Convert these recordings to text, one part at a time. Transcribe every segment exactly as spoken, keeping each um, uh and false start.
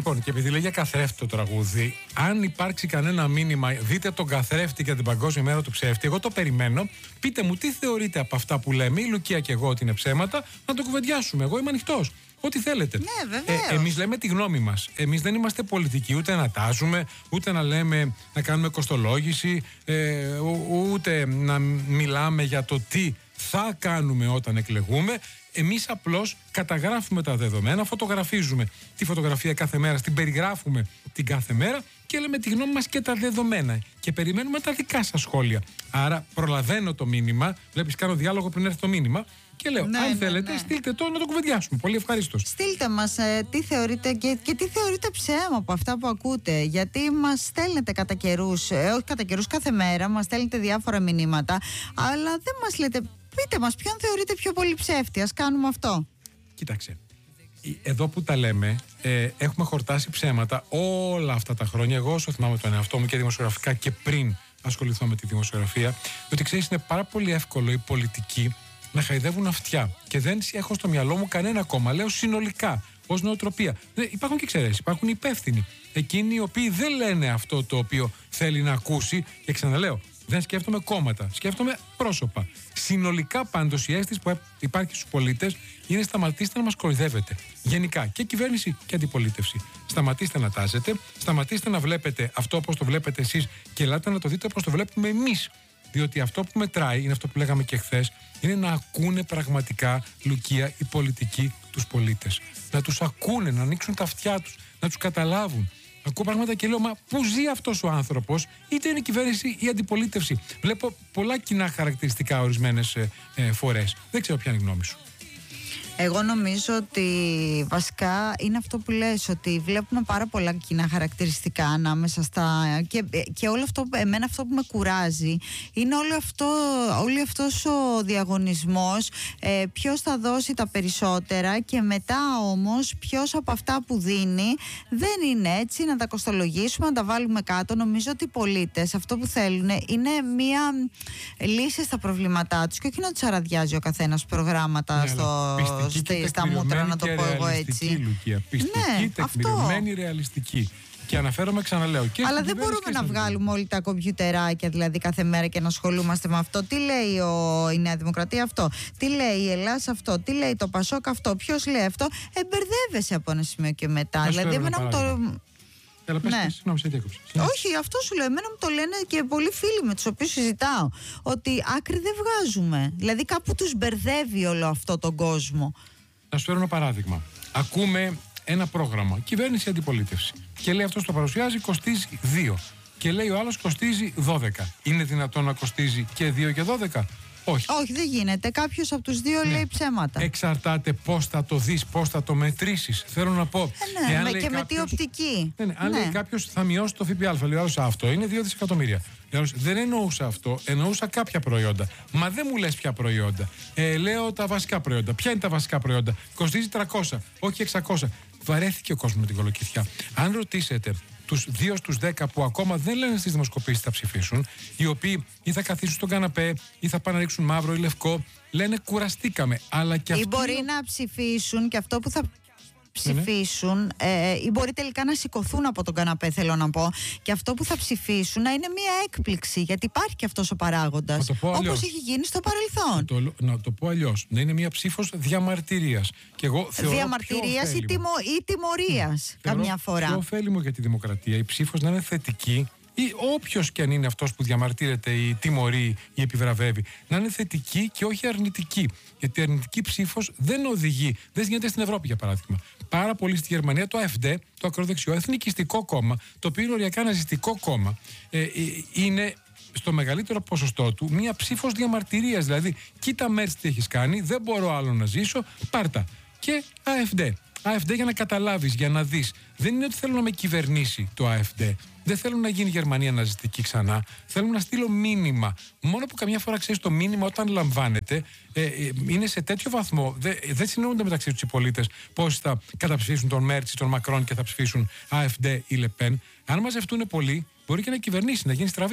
Λοιπόν, και επειδή λέει για καθρέφτη το τραγούδι, αν υπάρξει κανένα μήνυμα, δείτε τον καθρέφτη για την Παγκόσμια Μέρα του Ψεύτη. Εγώ το περιμένω. Πείτε μου τι θεωρείτε από αυτά που λέμε, η Λουκία και εγώ, ότι είναι ψέματα, να το κουβεντιάσουμε. Εγώ είμαι ανοιχτός. Ό,τι θέλετε. Ναι, βεβαίως. Ε, εμείς λέμε τη γνώμη μας. Εμείς δεν είμαστε πολιτικοί, ούτε να τάζουμε, ούτε να λέμε να κάνουμε κοστολόγηση, ε, ούτε να μιλάμε για το τι θα κάνουμε όταν εκλεγούμε. Εμείς απλώς καταγράφουμε τα δεδομένα, φωτογραφίζουμε τη φωτογραφία κάθε μέρα, την περιγράφουμε την κάθε μέρα και λέμε τη γνώμη μας και τα δεδομένα. Και περιμένουμε τα δικά σας σχόλια. Άρα προλαβαίνω το μήνυμα, βλέπεις, κάνω διάλογο πριν έρθει το μήνυμα. Και λέω, ναι, αν ναι, θέλετε, ναι. στείλτε το να το κουβεντιάσουμε. Πολύ ευχαρίστως. Στείλτε μας ε, τι θεωρείτε και, και τι θεωρείτε ψέμα από αυτά που ακούτε. Γιατί μας στέλνετε κατά καιρούς, ε, όχι κατά καιρούς, κάθε μέρα, μας στέλνετε διάφορα μηνύματα, αλλά δεν μας λέτε, πείτε μας ποιον θεωρείτε πιο πολύ ψεύτη. Ας κάνουμε αυτό. Κοίταξε. Εδώ που τα λέμε, ε, έχουμε χορτάσει ψέματα όλα αυτά τα χρόνια. Εγώ, όσο θυμάμαι τον εαυτό μου και δημοσιογραφικά και πριν ασχοληθώ με τη δημοσιογραφία, ότι ξέρεις, είναι πάρα πολύ εύκολο οι πολιτικοί να χαϊδεύουν αυτιά. Και δεν έχω στο μυαλό μου κανένα κόμμα. Λέω συνολικά, ως νοοτροπία. Δεν, υπάρχουν και εξαιρέσεις, υπάρχουν υπεύθυνοι. Εκείνοι οι οποίοι δεν λένε αυτό το οποίο θέλει να ακούσει. Και ξαναλέω, δεν σκέφτομαι κόμματα, σκέφτομαι πρόσωπα. Συνολικά πάντως η αίσθηση που υπάρχει στους πολίτες είναι σταματήστε να μας κοροϊδεύετε. Γενικά και κυβέρνηση και αντιπολίτευση. Σταματήστε να τάζετε, σταματήστε να βλέπετε αυτό όπως το βλέπετε εσείς και ελάτε να το δείτε όπως το βλέπουμε εμείς. Διότι αυτό που μετράει, είναι αυτό που λέγαμε και χθες, είναι να ακούνε πραγματικά, Λουκία, οι πολιτικοί τους πολίτες. Να τους ακούνε, να ανοίξουν τα αυτιά τους, να τους καταλάβουν. Ακούω πράγματα και λέω, μα πού ζει αυτός ο άνθρωπος, είτε είναι η κυβέρνηση ή η αντιπολίτευση. Βλέπω πολλά κοινά χαρακτηριστικά ορισμένες ε, ε, φορές. Δεν ξέρω ποια είναι η γνώμη σου. Εγώ νομίζω ότι βασικά είναι αυτό που λες, ότι βλέπουμε πάρα πολλά κοινά χαρακτηριστικά ανάμεσα στα... Και, και όλο αυτό, εμένα αυτό που με κουράζει είναι όλο αυτό, όλο αυτός ο διαγωνισμός, ε, ποιος θα δώσει τα περισσότερα και μετά όμως ποιος από αυτά που δίνει δεν είναι έτσι, να τα κοστολογήσουμε, να τα βάλουμε κάτω. Νομίζω ότι οι πολίτες αυτό που θέλουν είναι μία λύση στα προβλήματά τους και όχι να τους αραδιάζει ο καθένας προγράμματα, ναι, στο... Στη, στα μούτρα, να το πω εγώ έτσι. Λουκία. Πιστική, ναι, τεκμηριωμένη, αυτό. Ρεαλιστική. Και αναφέρομαι, ξαναλέω. Και αλλά δεν μπορούμε να βγάλουμε όλοι τα κομπιουτεράκια δηλαδή κάθε μέρα και να ασχολούμαστε με αυτό. Τι λέει ο, η Νέα Δημοκρατία αυτό, τι λέει η Ελλάς αυτό, τι λέει το Πασόκ αυτό, ποιος λέει αυτό. Εμπερδεύεσαι από ένα σημείο και μετά. Δηλαδή, εμένα μου το. Έλα, πες, ναι. Συγγνώμη, σε διέκοψα. Όχι, αυτό σου λέω. Εμένα μου το λένε και πολλοί φίλοι με τους οποίους συζητάω. Ότι άκρη δεν βγάζουμε. Δηλαδή κάπου τους μπερδεύει όλο αυτό τον κόσμο. Να σου φέρω ένα παράδειγμα. Ακούμε ένα πρόγραμμα, κυβέρνηση αντιπολίτευση. Και λέει αυτός το παρουσιάζει, κοστίζει δύο. Και λέει ο άλλος κοστίζει δώδεκα. Είναι δυνατόν να κοστίζει και δύο και δώδεκα? Όχι. Όχι, δεν γίνεται. Κάποιος από τους δύο, ναι, λέει ψέματα. Εξαρτάται πώς θα το δεις, πώς θα το μετρήσεις. Θέλω να πω. Ε, ναι, με, και κάποιος, με τι οπτική. Ναι, ναι, αν ναι. λέει κάποιος θα μειώσει το ΦΠΑ, λέει άλλος αυτό είναι δύο δισεκατομμύρια. Άλλος, δεν εννοούσα αυτό, εννοούσα κάποια προϊόντα. Μα δεν μου λες ποια προϊόντα. Ε, λέω τα βασικά προϊόντα. Ποια είναι τα βασικά προϊόντα? Κοστίζει τριακόσια, όχι εξακόσια. Βαρέθηκε ο κόσμος με την κολοκυθιά. Αν ρωτήσετε τους δύο στους δέκα που ακόμα δεν λένε στις δημοσκοπήσεις θα ψηφίσουν, οι οποίοι ή θα καθίσουν στον καναπέ ή θα πάνε να ρίξουν μαύρο ή λευκό, λένε κουραστήκαμε. Αλλά και αυτοί... Ή μπορεί να ψηφίσουν και αυτό που θα ψηφίσουν, ε, ή μπορεί τελικά να σηκωθούν από τον καναπέ, θέλω να πω, και αυτό που θα ψηφίσουν να είναι μια έκπληξη, γιατί υπάρχει και αυτός ο παράγοντας, όπως έχει γίνει στο παρελθόν. Το, να το πω αλλιώς, να είναι μια ψήφος διαμαρτυρίας. Και εγώ θεωρώ διαμαρτυρίας ή, τιμω, ή τιμωρίας, mm. καμιά φορά. Πιο ωφέλιμο για τη δημοκρατία η ψήφος να είναι θετική, ή όποιος και αν είναι αυτός που διαμαρτύρεται ή τιμωρεί ή επιβραβεύει, να είναι θετική και όχι αρνητική. Γιατί η αρνητική ψήφος δεν οδηγεί, δεν γίνεται στην Ευρώπη για παράδειγμα. Πάρα πολύ στη Γερμανία το AfD, το ακροδεξιό εθνικιστικό κόμμα, το οποίο είναι οριακά ναζιστικό κόμμα, ε, είναι στο μεγαλύτερο ποσοστό του μία ψήφος διαμαρτυρίας. Δηλαδή, κοίτα Μέρτς τι έχεις κάνει, δεν μπορώ άλλο να ζήσω, πάρτα. Και AfD. AfD για να καταλάβεις, για να δεις. Δεν είναι ότι θέλω να με κυβερνήσει το AfD. Δεν θέλω να γίνει η Γερμανία ναζιστική ξανά. Θέλω να στείλω μήνυμα. Μόνο που καμιά φορά ξέρεις το μήνυμα όταν λαμβάνεται ε, ε, είναι σε τέτοιο βαθμό. Δεν δε συνεννοούνται μεταξύ τους οι πολίτες πώς θα καταψηφίσουν τον Μέρτς ή τον Μακρόν και θα ψηφίσουν AfD ή Λεπέν. Αν μαζευτούν πολλοί, μπορεί και να κυβερνήσει, να γίνει στραβή, ε.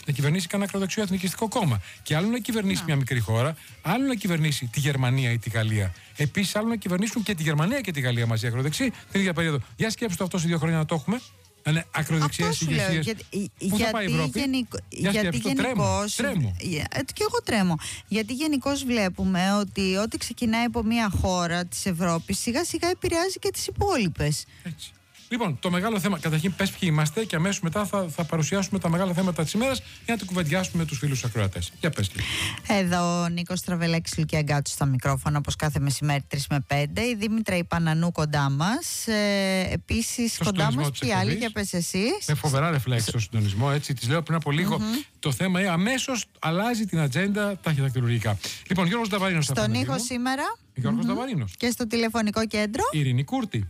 να κυβερνήσει κανένα ακροδεξιό εθνικιστικό κόμμα. Και άλλο να κυβερνήσει yeah. μια μικρή χώρα, άλλο να κυβερνήσει τη Γερμανία ή τη Γαλλία. Επίσης, άλλο να κυβερνήσουν και τη Γερμανία και τη Γαλλία μαζί ακροδεξί την ίδια περίοδο. Για σκέψου το αυτό σε δύο χρόνια να το έχουμε. Να είναι ακροδεξιές ηγεσίες. Γιατί, Πού θα πάει η Ευρώπη? Γενικ, γιατί γενικώς. Τρέμω. Και εγώ τρέμω. Γιατί γενικώς βλέπουμε ότι ό,τι ξεκινάει από μια χώρα της Ευρώπης σιγά σιγά επηρεάζει και τις υπόλοιπες. Έτσι. Λοιπόν, το μεγάλο θέμα, καταρχήν πες ποιοι είμαστε και αμέσως μετά θα, θα παρουσιάσουμε τα μεγάλα θέματα της ημέρας για να τα κουβεντιάσουμε με τους φίλους ακροατές. Για πες κύριε. Εδώ ο Νίκος Τραβελέξης, Λουκία Γκάτσου στα μικρόφωνα, όπως κάθε μεσημέρι τρεις με πέντε. Η Δήμητρα η Πανανού κοντά μας. Ε, επίσης κοντά μας και οι άλλοι, για πες εσείς. Με φοβερά ρεφλέξη στο συντονισμό, έτσι. Της λέω πριν από λίγο. Mm-hmm. Το θέμα είναι αμέσως αλλάζει την ατζέντα τα χειρακτηρουργικά. Λοιπόν, Γιώργος Νταβαρίνος. Στον ήχο σήμερα. Γιώργος mm-hmm. Νταβαρίνος. Και στο τηλεφωνικό κέντρο. Ειρήνη Κούρτη.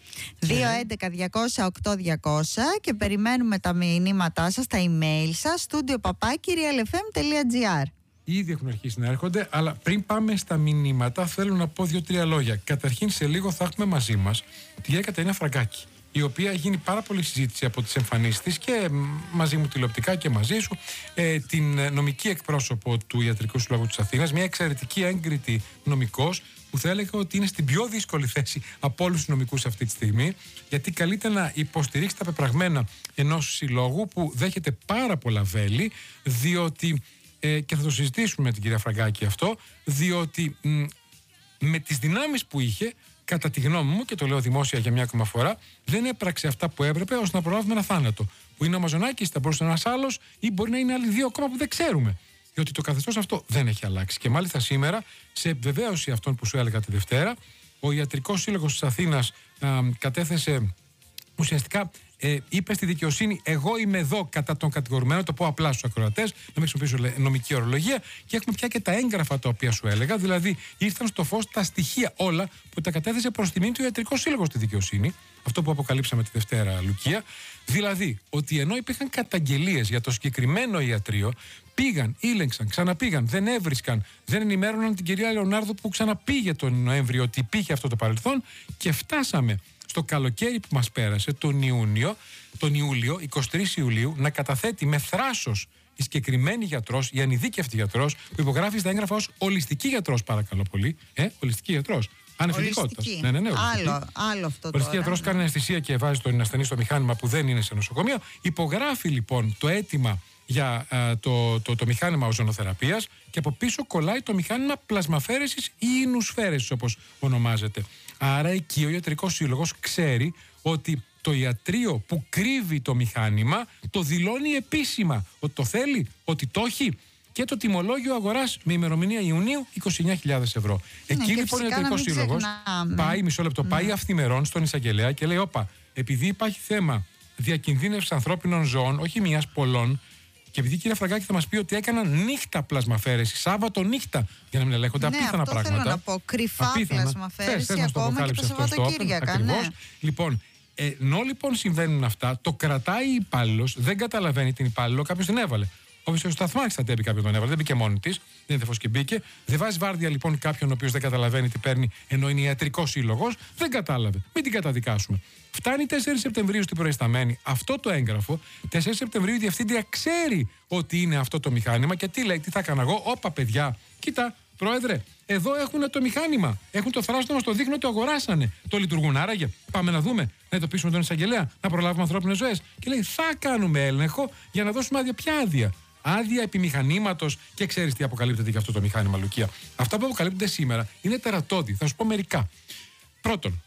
δύο έντεκα διακόσια οκτώ διακόσια και περιμένουμε τα μηνύματά σας, τα email σας, studio παπάκι real f m τελεία g r. Ήδη έχουν αρχίσει να έρχονται, αλλά πριν πάμε στα μηνύματα θέλω να πω δύο-τρία λόγια. Καταρχήν σε λίγο θα έχουμε μαζί μας τη κυρία Κατερίνα Φραγκάκη, η οποία έχει γίνει πάρα πολύ συζήτηση από τις εμφανίσεις της και μαζί μου τηλεοπτικά και μαζί σου, ε, την νομική εκπρόσωπο του Ιατρικού Συλλόγου της Αθήνας, μια εξαιρετική έγκριτη νομικός, που θα έλεγα ότι είναι στην πιο δύσκολη θέση από όλους τους νομικούς αυτή τη στιγμή, γιατί καλείται να υποστηρίξει τα πεπραγμένα ενός συλλόγου που δέχεται πάρα πολλά βέλη, διότι, ε, και θα το συζητήσουμε με την κυρία Φραγκάκη αυτό, διότι μ, με τις δυνάμεις που είχε, κατά τη γνώμη μου, και το λέω δημόσια για μια ακόμα φορά, δεν έπραξε αυτά που έπρεπε ώστε να προλάβουμε ένα θάνατο. Που είναι ο Μαζονάκης, θα μπορούσε να είναι ένας άλλος, ή μπορεί να είναι άλλοι δύο ακόμα που δεν ξέρουμε. Διότι το καθεστώς αυτό δεν έχει αλλάξει. Και μάλιστα σήμερα, σε επιβεβαίωση αυτών που σου έλεγα τη Δευτέρα, ο Ιατρικός Σύλλογος της Αθήνας α, κατέθεσε ουσιαστικά. Ε, είπε στη δικαιοσύνη, εγώ είμαι εδώ κατά τον κατηγορουμένο, το πω απλά στους ακροατές, να μην χρησιμοποιήσω νομική ορολογία, και έχουμε πια και τα έγγραφα τα οποία σου έλεγα, δηλαδή ήρθαν στο φως τα στοιχεία όλα που τα κατέθεσε προς τιμήν του Ιατρικού Σύλλογου στη δικαιοσύνη, αυτό που αποκαλύψαμε τη Δευτέρα, Λουκία, δηλαδή ότι ενώ υπήρχαν καταγγελίες για το συγκεκριμένο ιατρείο, πήγαν, ήλεγξαν, ξαναπήγαν, δεν έβρισκαν, δεν ενημέρωναν την κυρία Λεωνάρδο που ξαναπήγε τον Νοέμβριο ότι υπήρχε αυτό το παρελθόν, και φτάσαμε στο καλοκαίρι που μας πέρασε, τον Ιούνιο, τον Ιούλιο, εικοστή τρίτη Ιουλίου, να καταθέτει με θράσος η συγκεκριμένη γιατρός, η ανειδίκευτη γιατρός, που υπογράφει στα έγγραφα ως ολιστική γιατρός, παρακαλώ πολύ. Ε, ολιστική γιατρός. Ανεφιλικότητας. Ναι, ναι, ναι, άλλο, άλλο αυτό. Ολιστική γιατρός κάνει αναισθησία και βάζει τον ασθενή στο μηχάνημα που δεν είναι σε νοσοκομείο. Υπογράφει λοιπόν το αίτημα για α, το, το, το μηχάνημα οζονοθεραπείας, και από πίσω κολλάει το μηχάνημα πλασμαφέρεσης ή ινουσφαίρεσης, όπως ονομάζεται. Άρα εκεί ο Ιατρικός Σύλλογος ξέρει ότι το ιατρείο που κρύβει το μηχάνημα το δηλώνει επίσημα ότι το θέλει, ότι το έχει, και το τιμολόγιο αγοράς με ημερομηνία Ιουνίου είκοσι εννιά χιλιάδες ευρώ. Ναι, εκεί λοιπόν ο Ιατρικός Σύλλογος πάει, μισό λεπτό, ναι. πάει αυθημερών στον εισαγγελέα και λέει: όπα, επειδή υπάρχει θέμα διακινδύνευσης ανθρώπινων ζώων, όχι μιας, πολλών, και επειδή η κυρία Φραγκάκη θα μας πει ότι έκαναν νύχτα πλασμαφέρεση, Σάββατο νύχτα, για να μην ελέγχονται, ναι, απίθανα αυτό πράγματα. Θέλω να πω, κρυφά πλασμαφέρεση ακόμα και τα Σαββατοκύριακα. Ναι. Λοιπόν, ενώ λοιπόν συμβαίνουν αυτά, το κρατάει η υπάλληλος, δεν καταλαβαίνει την υπάλληλο, κάποιος την έβαλε. Όποιος ο σταθμάρχης θα τέμπει κάποιον τον έβαλε, δεν μπήκε μόνη της, δεν είδε φως και μπήκε. Δεν βάζει βάρδια λοιπόν κάποιον ο οποίος δεν καταλαβαίνει τι παίρνει, ενώ είναι ιατρικός σύλλογος, δεν κατάλαβε. Μην την καταδικάσουμε. Φτάνει τέσσερις Σεπτεμβρίου στην προϊσταμένη αυτό το έγγραφο. τέσσερις Σεπτεμβρίου η διευθύντρια ξέρει ότι είναι αυτό το μηχάνημα, και τι λέει, τι θα έκανα εγώ, όπα παιδιά, κοίτα, πρόεδρε, εδώ έχουν το μηχάνημα. Έχουν το θράσο να μας το δείχνουν, το αγοράσανε. Το λειτουργούν άραγε. Πάμε να δούμε, να ειδοποιήσουμε τον εισαγγελέα, να προλάβουμε ανθρώπινες ζωές. Και λέει, θα κάνουμε έλεγχο για να δώσουμε άδεια. Ποια άδεια? Άδεια επιμηχανήματος, και ξέρεις τι αποκαλύπτεται για αυτό το μηχάνημα, Λουκία. Αυτά που αποκαλύπτονται σήμερα είναι τερατώδη. Θα σου πω μερικά. Πρώτον,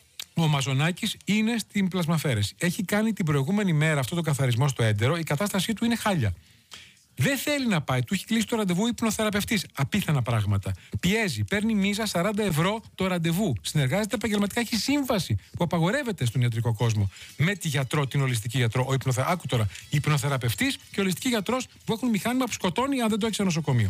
ο Μαζονάκης είναι στην πλασμαφέρεση. Έχει κάνει την προηγούμενη μέρα αυτό το καθαρισμό στο έντερο, η κατάστασή του είναι χάλια. Δεν θέλει να πάει, του έχει κλείσει το ραντεβού υπνοθεραπευτής. Απίθανα πράγματα. Πιέζει, παίρνει μίζα σαράντα ευρώ το ραντεβού. Συνεργάζεται επαγγελματικά, έχει σύμβαση που απαγορεύεται στον ιατρικό κόσμο με τη γιατρό, την ολιστική γιατρό. Ο υπνοθε... Άκου τώρα, υπνοθεραπευτής και ολιστική γιατρός που έχουν μηχάνημα που σκοτώνει αν δεν το έχει σε νοσοκομείο.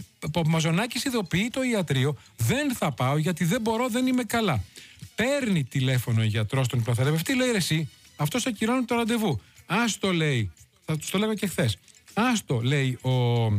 Ο Μαζονάκης ειδοποιεί το ιατρείο, δεν θα πάω γιατί δεν μπορώ, δεν είμαι καλά. Παίρνει τηλέφωνο ο γιατρός τον υπνοθεραπευτή, λέει: ρε εσύ, αυτός ακυρώνει το ραντεβού. Ας το λέει, θα του το λέγα και χθες. Άστο, λέει ο,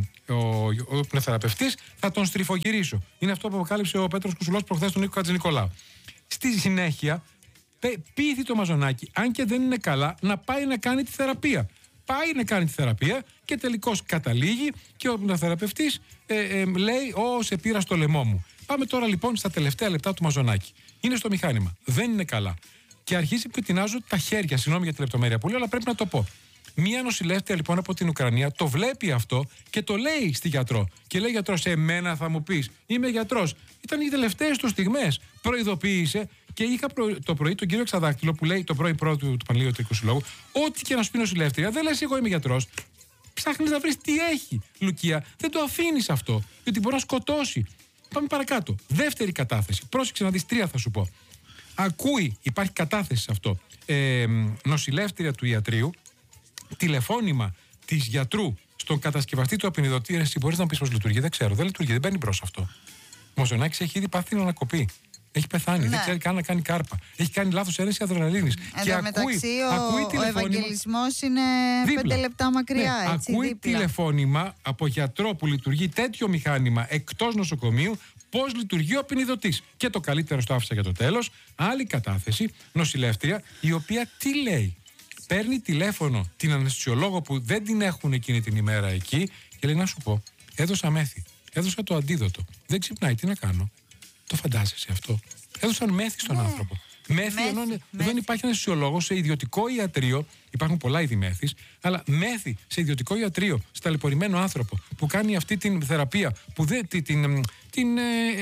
ο, ο πνευθεραπευτής, θα τον στριφογυρίσω. Είναι αυτό που αποκάλυψε ο Πέτρος Κουσουλός προχθές τον Νίκο Χατζηνικολάου. Στη συνέχεια, πείθει το Μαζονάκη, αν και δεν είναι καλά, να πάει να κάνει τη θεραπεία. πάει να κάνει τη θεραπεία και τελικώς καταλήγει και ο θεραπευτής ε, ε, λέει: Ω, σε πήρα στο λαιμό μου. Πάμε τώρα λοιπόν στα τελευταία λεπτά του Μαζονάκη. Είναι στο μηχάνημα. Δεν είναι καλά. Και αρχίζει και τεινάζω τα χέρια. Συγγνώμη για τη λεπτομέρεια που λέω, αλλά πρέπει να το πω. Μία νοσηλεύτρια λοιπόν από την Ουκρανία το βλέπει αυτό και το λέει στη γιατρό. Και λέει: γιατρός, εμένα θα μου πεις, είμαι γιατρός. Ήταν οι τελευταίες του στιγμές. Προειδοποίησε και είχα προ... το πρωί τον κύριο Εξαδάκτυλο που λέει, το πρωί πρώτου του Πανελλήνιου Ιατρικού Συλλόγου, ό,τι και να σου πει νοσηλεύτρια, δεν λες εγώ είμαι γιατρός. Ψάχνεις να βρεις τι έχει, Λουκία. Δεν το αφήνεις αυτό, γιατί μπορεί να σκοτώσει. Πάμε παρακάτω. Δεύτερη κατάθεση. Πρόσεξε να δεις, τρία θα σου πω. Ακούει, υπάρχει κατάθεση σε αυτό. Ε, νοσηλεύτρια του ιατρείου, τηλεφώνημα της γιατρού στον κατασκευαστή του απεινιδωτή. Εσύ μπορείς να μου πεις πώς λειτουργεί? Δεν ξέρω, δεν λειτουργεί, δεν παίρνει μπρος αυτό. Ο Μαζονάκης έχει ήδη πάθει την ανακοπή. Έχει πεθάνει, ναι. Δεν ξέρει καν να κάνει κάρπα. Έχει κάνει λάθος αίρεση αδρεναλίνης. Και ακούει, ο, ακούει ο Ευαγγελισμός είναι δίπλα. Πέντε λεπτά μακριά. Ναι, έτσι, ακούει δίπλα. Τηλεφώνημα από γιατρό που λειτουργεί τέτοιο μηχάνημα εκτός νοσοκομείου, πώς λειτουργεί ο απεινιδωτής. Και το καλύτερο στο άφησα για το τέλος. Άλλη κατάθεση, νοσηλεύτρια, η οποία τι λέει? Παίρνει τηλέφωνο την αναισθησιολόγο που δεν την έχουν εκείνη την ημέρα εκεί και λέει: να σου πω, έδωσα μέθη. Έδωσα το αντίδοτο. Δεν ξυπνάει, τι να κάνω? Το φαντάζεσαι αυτό? Έδωσαν μέθη στον ναι. άνθρωπο. Μέθη, μέθη ενώ μέθη. Δεν υπάρχει αναισθησιολόγος σε ιδιωτικό ιατρείο. Υπάρχουν πολλά είδη μέθης, αλλά μέθη σε ιδιωτικό ιατρείο, σε ταλαιπωρημένο άνθρωπο που κάνει αυτή την θεραπεία, που δεν, την, την, την ε,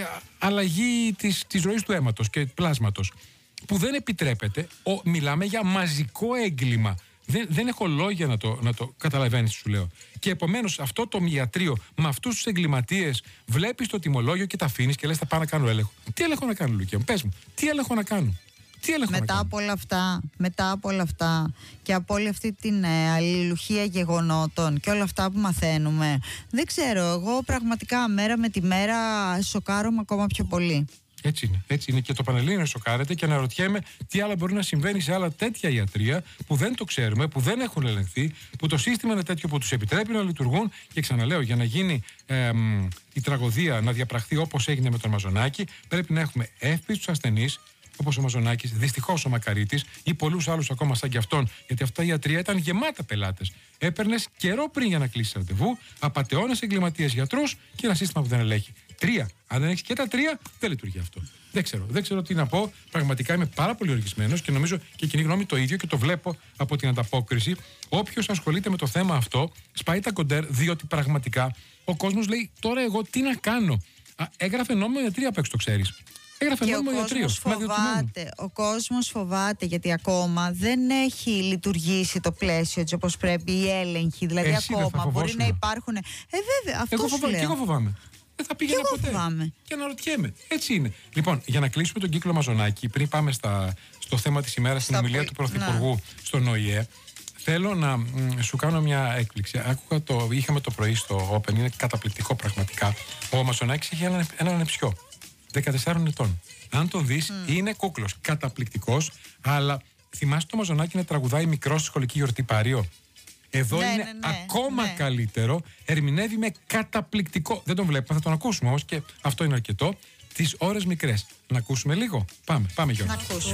αλλαγή της, της ροής του αίματος και πλάσματος, που δεν επιτρέπεται. Ο, μιλάμε για μαζικό έγκλημα. Δεν, δεν έχω λόγια να το, να το καταλαβαίνεις, σου λέω. Και επομένως αυτό το ιατρείο με αυτούς τους εγκληματίες βλέπεις το τιμολόγιο και τα αφήνεις και λες: θα πάω να κάνω έλεγχο. Τι έλεγχο να κάνω, Λουκία μου? Πες μου, τι έλεγχο να κάνω? Τι έλεγχο μετά να κάνω? από όλα αυτά, μετά από όλα αυτά και από όλη αυτή την ε, αλληλουχία γεγονότων και όλα αυτά που μαθαίνουμε, δεν ξέρω, εγώ πραγματικά μέρα με τη μέρα σοκάρομαι ακόμα πιο πολύ. Έτσι είναι, έτσι είναι. Και το Πανελλήνιο σοκάρεται και αναρωτιέμαι τι άλλο μπορεί να συμβαίνει σε άλλα τέτοια ιατρεία που δεν το ξέρουμε, που δεν έχουν ελεγχθεί, που το σύστημα είναι τέτοιο που τους επιτρέπει να λειτουργούν. Και ξαναλέω, για να γίνει ε, η τραγωδία να διαπραχθεί όπως έγινε με τον Μαζονάκη, πρέπει να έχουμε εύπιστους ασθενείς, όπως ο Μαζονάκης, δυστυχώς ο Μακαρίτης ή πολλούς άλλους ακόμα σαν κι αυτόν, γιατί αυτά η ιατρεία ήταν γεμάτα πελάτες. Έπαιρνες καιρό πριν για να κλείσεις ραντεβού, απατεώνες εγκληματίες γιατρούς και ένα σύστημα που δεν ελέγχει. Τρία. Αν δεν έχεις και τα τρία, δεν λειτουργεί αυτό. Δεν ξέρω. Δεν ξέρω τι να πω. Πραγματικά είμαι πάρα πολύ οργισμένος και νομίζω και η κοινή γνώμη το ίδιο και το βλέπω από την ανταπόκριση. Όποιος ασχολείται με το θέμα αυτό, σπάει τα κοντέρ, διότι πραγματικά ο κόσμος λέει: τώρα εγώ τι να κάνω? Α, έγραφε νόμιμο ιατρείο απ' έξω, το ξέρεις. Έγραφε και νόμιμο ο ιατρείο. κόσμος φοβάται, ο κόσμος φοβάται γιατί ακόμα δεν έχει λειτουργήσει το πλαίσιο έτσι όπως πρέπει, η έλεγχη. Δηλαδή εσύ ακόμα μπορεί να υπάρχουν. Ε, βέβαια, αυτό εγώ σου φοβάμαι, λέω. Και εγώ φοβάμαι. Δεν θα πήγαινα ποτέ. Φοβάμαι. Και αναρωτιέμαι. Έτσι είναι. Λοιπόν, για να κλείσουμε τον κύκλο Μαζονάκη, πριν πάμε στα, στο θέμα της ημέρας, στην ομιλία του Πρωθυπουργού ναι. στον ΟΗΕ, θέλω να μ, σου κάνω μια έκπληξη. Άκουγα το, είχαμε το πρωί στο Open, είναι καταπληκτικό πραγματικά. Ο Μαζονάκης έχει έναν ένα ανεψιό, δεκατεσσάρων ετών. Αν τον δεις, mm. είναι κούκλος. Καταπληκτικός, αλλά θυμάσαι το Μαζονάκη να τραγουδάει μικρό στη σχολική γιορτή Πάριο? Εδώ ναι, είναι ναι, ναι, ακόμα ναι. καλύτερο. Ερμηνεύει με καταπληκτικό. Δεν τον βλέπουμε, θα τον ακούσουμε όμως και αυτό είναι αρκετό. Τις ώρες μικρές. Να ακούσουμε λίγο. Πάμε, πάμε Γιώργο.